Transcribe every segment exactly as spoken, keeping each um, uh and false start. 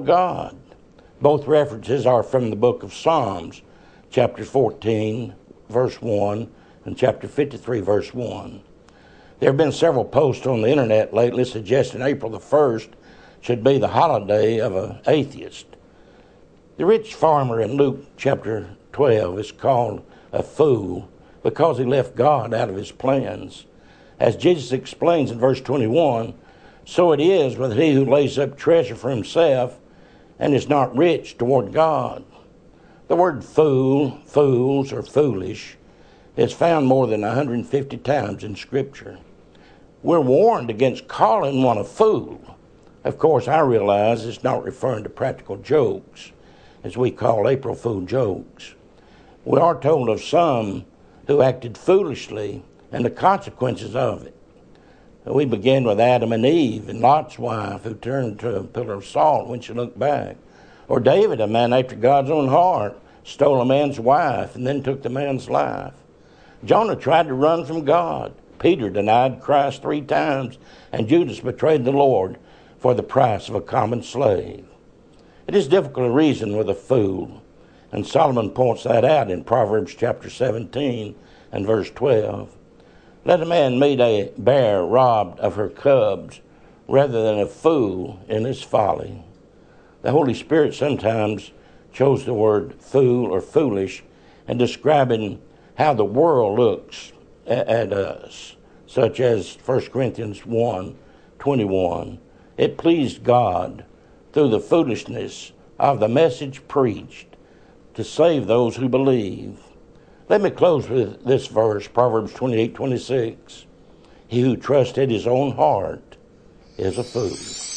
God. Both references are from the book of Psalms, chapter fourteen, verse one, and chapter fifty-three, verse one. There have been several posts on the internet lately suggesting April the first should be the holiday of an atheist. The rich farmer in Luke chapter twelve is called a fool because he left God out of his plans. As Jesus explains in verse twenty-one, so it is with he who lays up treasure for himself and is not rich toward God. The word fool, fools, or foolish is found more than one hundred fifty times in Scripture. We're warned against calling one a fool. Of course, I realize it's not referring to practical jokes, as we call April Fool jokes. We are told of some who acted foolishly and the consequences of it. We begin with Adam and Eve and Lot's wife, who turned to a pillar of salt when she looked back. Or David, a man after God's own heart, stole a man's wife and then took the man's life. Jonah tried to run from God. Peter denied Christ three times, and Judas betrayed the Lord for the price of a common slave. It is difficult to reason with a fool, and Solomon points that out in Proverbs chapter seventeen and verse twelve. Let a man meet a bear robbed of her cubs rather than a fool in his folly. The Holy Spirit sometimes chose the word fool or foolish in describing how the world looks at, at us, such as First Corinthians one twenty-one. It pleased God through the foolishness of the message preached to save those who believe. Let me close with this verse, Proverbs twenty-eight twenty-six. He who trusted his own heart is a fool.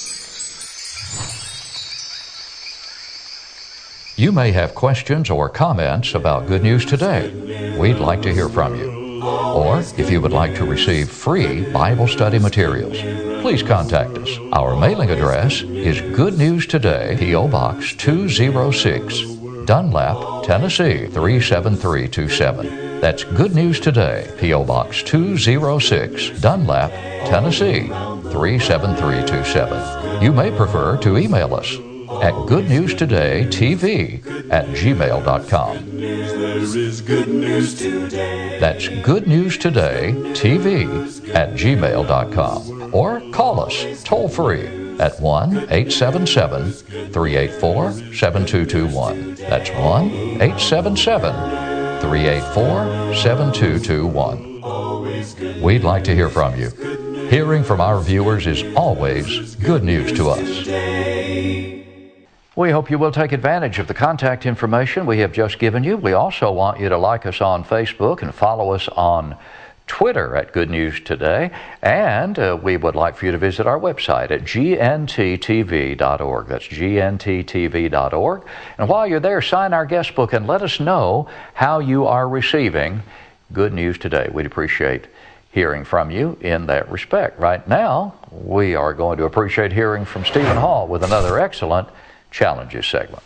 You may have questions or comments about Good News Today. We'd like to hear from you. Or if you would like to receive free Bible study materials, please contact us. Our mailing address is Good News Today, P O. Box two oh six, Dunlap, Tennessee three seven three two seven. That's Good News Today, P O. Box two oh six, Dunlap, Tennessee three seven three two seven. You may prefer to email us at goodnewstodaytv at gmail dot com. That's goodnewstodaytv at gmail dot com. Or call us toll free at one eight seven seven, three eight four, seven two two one. That's one eight seven seven, three eight four, seven two two one. We'd like to hear from you. Hearing from our viewers is always good news to us. We hope you will take advantage of the contact information we have just given you. We also want you to like us on Facebook and follow us on Twitter at Good News Today. And uh, we would like for you to visit our website at G N T T V dot org. That's G N T T V dot org. And while you're there, sign our guest book and let us know how you are receiving Good News Today. We'd appreciate hearing from you in that respect. Right now, we are going to appreciate hearing from Stephen Hall with another excellent Challenges segment.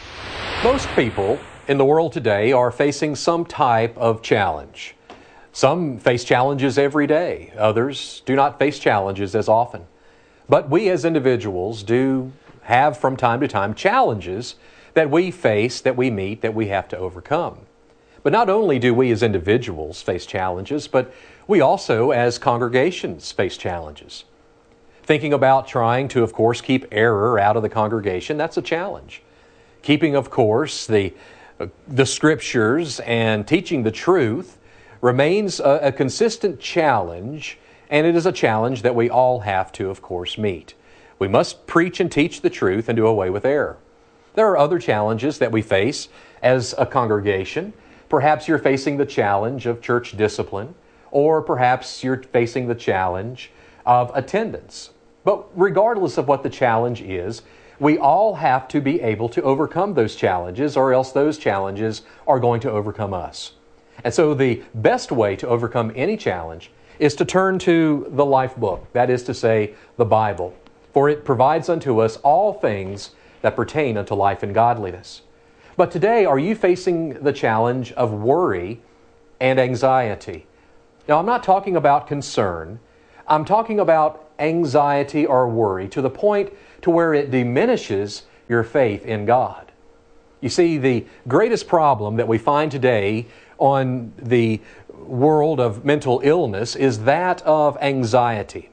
Most people in the world today are facing some type of challenge. Some face challenges every day. Others do not face challenges as often. But we as individuals do have from time to time challenges that we face, that we meet, that we have to overcome. But not only do we as individuals face challenges, but we also as congregations face challenges. Thinking about trying to, of course, keep error out of the congregation, that's a challenge. Keeping, of course, the, uh, the Scriptures and teaching the truth remains a, a consistent challenge, and it is a challenge that we all have to, of course, meet. We must preach and teach the truth and do away with error. There are other challenges that we face as a congregation. Perhaps you're facing the challenge of church discipline, or perhaps you're facing the challenge of attendance. But regardless of what the challenge is, we all have to be able to overcome those challenges, or else those challenges are going to overcome us. And so the best way to overcome any challenge is to turn to the life book, that is to say, the Bible, for it provides unto us all things that pertain unto life and godliness. But today, are you facing the challenge of worry and anxiety? Now, I'm not talking about concern. I'm talking about anxiety or worry to the point to where it diminishes your faith in God. You see, the greatest problem that we find today on the world of mental illness is that of anxiety.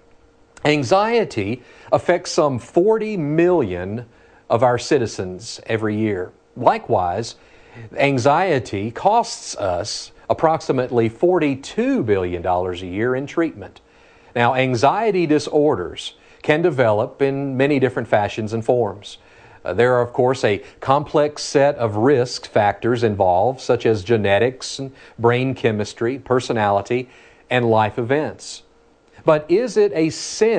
Anxiety affects some forty million of our citizens every year. Likewise, anxiety costs us approximately forty-two billion dollars a year in treatment. Now, anxiety disorders can develop in many different fashions and forms. Uh, there are, of course, a complex set of risk factors involved, such as genetics, and brain chemistry, personality, and life events. But is it a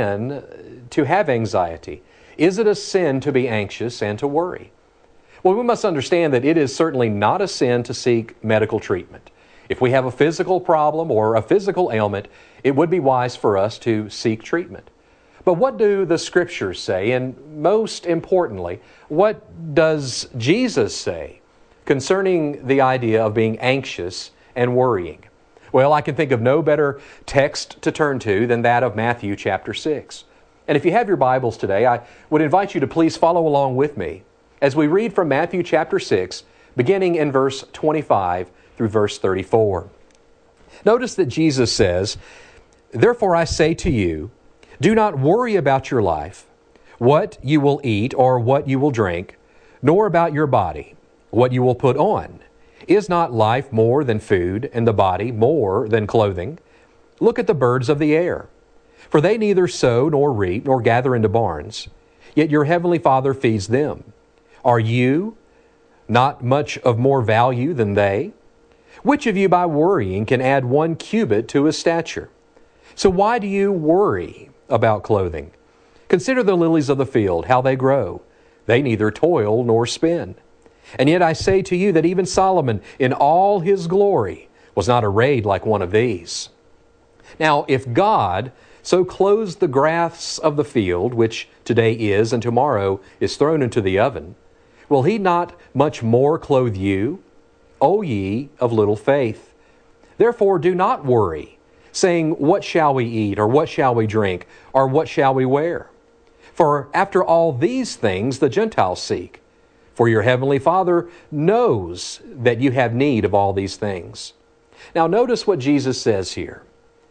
sin to have anxiety? Is it a sin to be anxious and to worry? Well, we must understand that it is certainly not a sin to seek medical treatment. If we have a physical problem or a physical ailment, it would be wise for us to seek treatment. But what do the Scriptures say? And most importantly, what does Jesus say concerning the idea of being anxious and worrying? Well, I can think of no better text to turn to than that of Matthew chapter six. And if you have your Bibles today, I would invite you to please follow along with me as we read from Matthew chapter six, beginning in verse twenty-five through verse thirty-four. Notice that Jesus says, "Therefore I say to you, do not worry about your life, what you will eat or what you will drink, nor about your body, what you will put on. Is not life more than food, and the body more than clothing? Look at the birds of the air, for they neither sow nor reap nor gather into barns, yet your heavenly Father feeds them. Are you not much of more value than they? Which of you by worrying can add one cubit to his stature? So why do you worry about clothing? Consider the lilies of the field, how they grow. They neither toil nor spin. And yet I say to you that even Solomon in all his glory was not arrayed like one of these. Now, if God so clothes the grass of the field, which today is and tomorrow is thrown into the oven, will he not much more clothe you, O ye of little faith? Therefore do not worry, saying, what shall we eat, or what shall we drink, or what shall we wear? For after all these things the Gentiles seek. For your heavenly Father knows that you have need of all these things." Now notice what Jesus says here.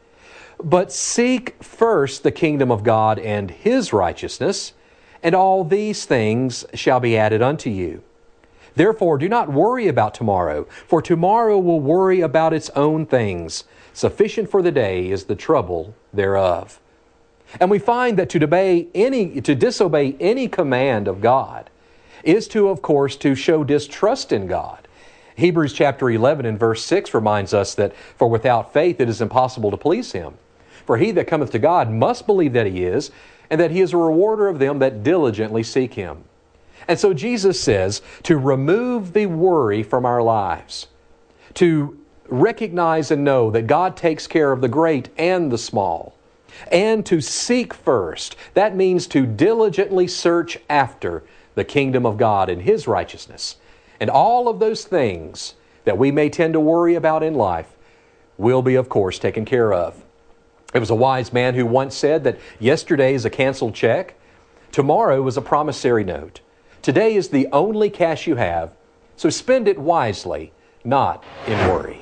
"But seek first the kingdom of God and His righteousness, and all these things shall be added unto you. Therefore do not worry about tomorrow, for tomorrow will worry about its own things. Sufficient for the day is the trouble thereof." And we find that to disobey any, to disobey any command of God is to, of course, to show distrust in God. Hebrews chapter eleven and verse six reminds us that, "For without faith it is impossible to please Him. For he that cometh to God must believe that He is, and that He is a rewarder of them that diligently seek Him." And so Jesus says to remove the worry from our lives, to recognize and know that God takes care of the great and the small, and to seek first. That means to diligently search after the kingdom of God and His righteousness. And all of those things that we may tend to worry about in life will be, of course, taken care of. It was a wise man who once said that yesterday is a canceled check, tomorrow is a promissory note. Today is the only cash you have, so spend it wisely, not in worry.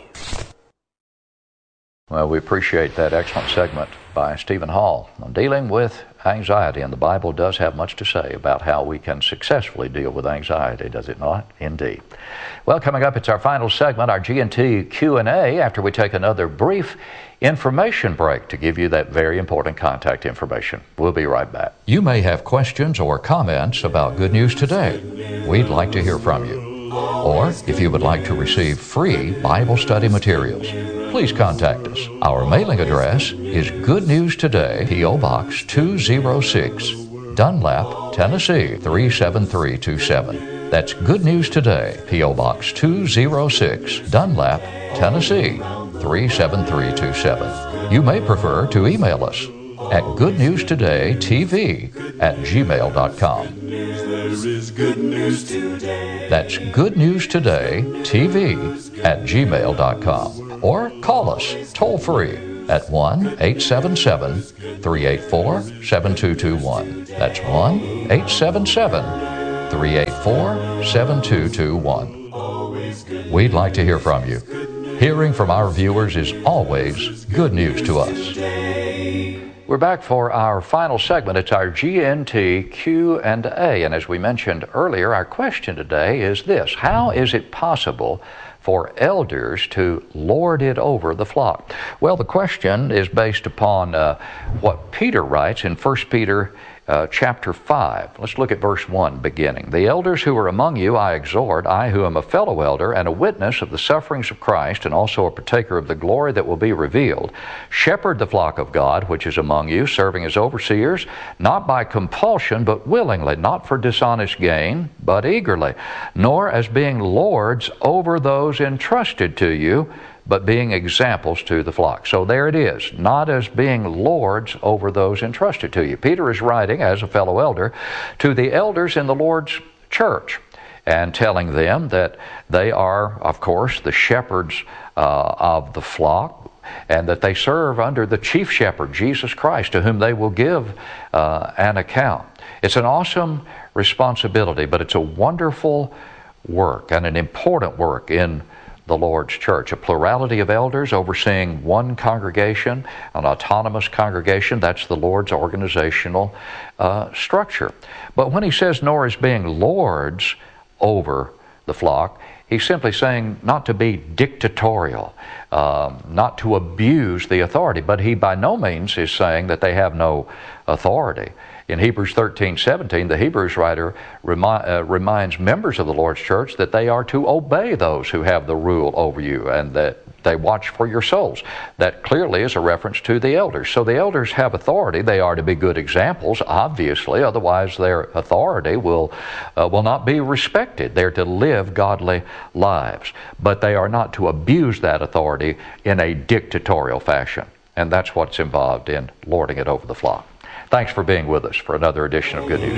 Well, we appreciate that excellent segment by Stephen Hall on dealing with anxiety, and the Bible does have much to say about how we can successfully deal with anxiety, does it not? Indeed. Well, coming up, it's our final segment, our G and T Q and A, after we take another brief information break to give you that very important contact information. We'll be right back. You may have questions or comments about Good News Today. We'd like to hear from you. Or if you would like to receive free Bible study materials, please contact us. Our mailing address is Good News Today, P O Box two oh six, Dunlap, Tennessee three seven three two seven. That's Good News Today, P O Box two oh six, Dunlap, Tennessee three seven three two seven. You may prefer to email us at goodnewstodaytv at gmail dot com. That's goodnewstodaytv at gmail dot com. Or call us toll free at one eight seven seven, three eight four, seven two two one. That's one eight seven seven, three eight four, seven two two one. We'd like to hear from you. Hearing from our viewers is always good news to us. We're back for our final segment. It's our G N T Q and A. And as we mentioned earlier, our question today is this: how is it possible for elders to lord it over the flock? Well, the question is based upon uh, what Peter writes in First Peter Uh, chapter five. Let's look at verse one beginning. The elders who are among you I exhort, I who am a fellow elder and a witness of the sufferings of Christ and also a partaker of the glory that will be revealed. Shepherd the flock of God which is among you, serving as overseers, not by compulsion but willingly, not for dishonest gain but eagerly, nor as being lords over those entrusted to you, but being examples to the flock. So there it is, not as being lords over those entrusted to you. Peter is writing as a fellow elder to the elders in the Lord's church and telling them that they are, of course, the shepherds uh, of the flock, and that they serve under the chief shepherd, Jesus Christ, to whom they will give uh, an account. It's an awesome responsibility, but it's a wonderful work and an important work in the Lord's church. A plurality of elders overseeing one congregation, an autonomous congregation. That's the Lord's organizational uh, structure. But when he says nor as being lords over the flock, he's simply saying not to be dictatorial, um, not to abuse the authority, but he by no means is saying that they have no authority. In Hebrews thirteen seventeen, the Hebrews writer remi- uh, reminds members of the Lord's church that they are to obey those who have the rule over you and that they watch for your souls. That clearly is a reference to the elders. So the elders have authority. They are to be good examples, obviously, otherwise their authority will, uh, will not be respected. They're to live godly lives, but they are not to abuse that authority in a dictatorial fashion. And that's what's involved in lording it over the flock. Thanks for being with us for another edition of Good News.